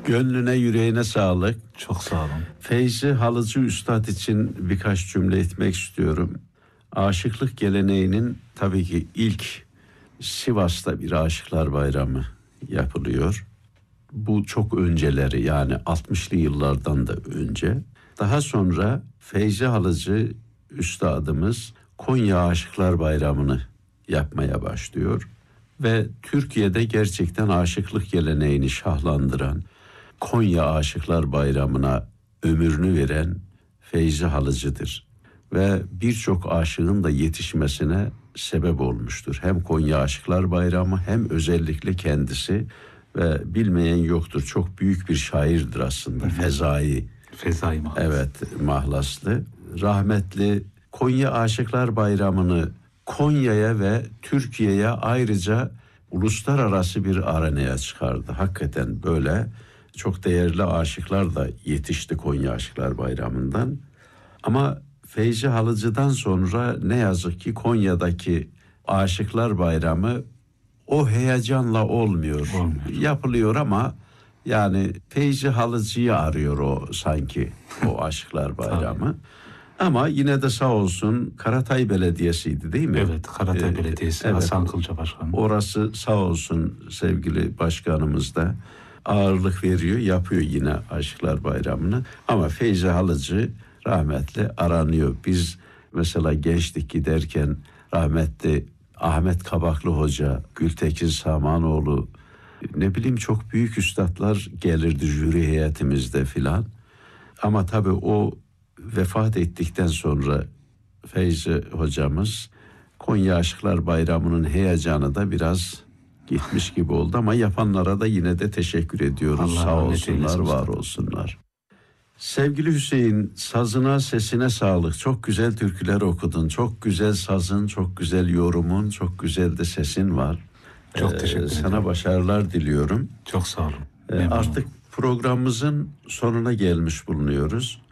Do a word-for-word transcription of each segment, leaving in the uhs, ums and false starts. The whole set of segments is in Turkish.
Gönlüne yüreğine sağlık. Çok sağ olun. Feyzi Halıcı Üstad için birkaç cümle etmek istiyorum. Aşıklık geleneğinin tabii ki ilk Sivas'ta bir Aşıklar Bayramı yapılıyor. Bu çok önceleri, yani altmışlı yıllardan da önce. Daha sonra Feyzi Halıcı Üstadımız Konya Aşıklar Bayramı'nı yapmaya başlıyor. Ve Türkiye'de gerçekten aşıklık geleneğini şahlandıran, Konya Aşıklar Bayramı'na ömrünü veren Feyzi Halıcı'dır. Ve birçok aşığın da yetişmesine sebep olmuştur. Hem Konya Aşıklar Bayramı hem özellikle kendisi, ve bilmeyen yoktur. Çok büyük bir şairdir aslında. Fezai. Fezai mahlaslı. Evet, mahlaslı. Rahmetli Konya Aşıklar Bayramı'nı Konya'ya ve Türkiye'ye ayrıca uluslararası bir arenaya çıkardı. Hakikaten böyle çok değerli aşıklar da yetişti Konya Aşıklar Bayramı'ndan. Ama Feyzi Halıcı'dan sonra ne yazık ki Konya'daki Aşıklar Bayramı o heyecanla olmuyor. olmuyor. Yapılıyor ama yani Feyzi Halıcı'yı arıyor o sanki o Aşıklar Bayramı. Ama yine de sağ olsun Karatay Belediyesi'ydi değil mi? Evet, Karatay ee, Belediyesi, evet, Hasan Kılca Başkanı. Orası sağ olsun sevgili başkanımız da ağırlık veriyor, yapıyor yine Aşıklar Bayramı'nı. Ama Feyzi Halıcı rahmetli aranıyor. Biz mesela gençlik giderken rahmetli Ahmet Kabaklı Hoca, Gültekin Samanoğlu, ne bileyim çok büyük üstadlar gelirdi jüri heyetimizde filan. Ama tabii o vefat ettikten sonra Feyzi hocamız Konya Aşıklar Bayramı'nın heyecanı da biraz gitmiş gibi oldu ama yapanlara da yine de teşekkür ediyoruz. Allah Sağ olsunlar, var olsunlar. Sevgili Hüseyin, sazına, sesine sağlık. Çok güzel türküler okudun. Çok güzel sazın, çok güzel yorumun, çok güzel de sesin var. Çok teşekkür ederim. Ee, sana başarılar diliyorum. Çok sağ olun. Ee, artık programımızın sonuna gelmiş bulunuyoruz.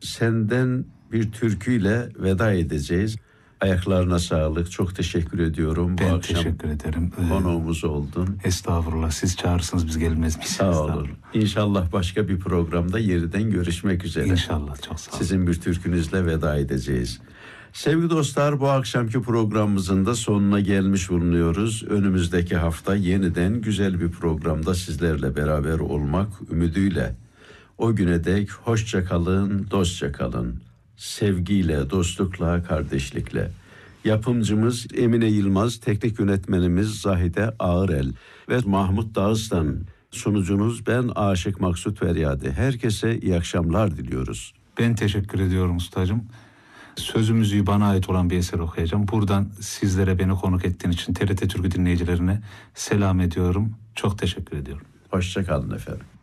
Senden bir türküyle veda edeceğiz. Ayaklarına sağlık. Çok teşekkür ediyorum. Ben Bu akşam teşekkür ederim. Konuğumuz oldun. Estağfurullah. Siz çağırırsınız biz gelmez miyiz? Sağ olun. İnşallah başka bir programda yeniden görüşmek üzere. İnşallah. Çok sağ olun. Sizin bir türkünüzle veda edeceğiz. Sevgili dostlar, bu akşamki programımızın da sonuna gelmiş bulunuyoruz. Önümüzdeki hafta yeniden güzel bir programda sizlerle beraber olmak ümidiyle. O güne dek hoşça kalın, dostça kalın. Sevgiyle, dostlukla, kardeşlikle. Yapımcımız Emine Yılmaz, teknik yönetmenimiz Zahide Ağırel ve Mahmut Dağıstan. Sunucunuz ben Aşık Maksut Feryadi. Herkese iyi akşamlar diliyoruz. Ben teşekkür ediyorum ustacığım. Sözümüzü bana ait olan bir eser okuyacağım. Buradan sizlere beni konuk ettiğin için T R T Türkü dinleyicilerine selam ediyorum. Çok teşekkür ediyorum. Hoşça kalın efendim.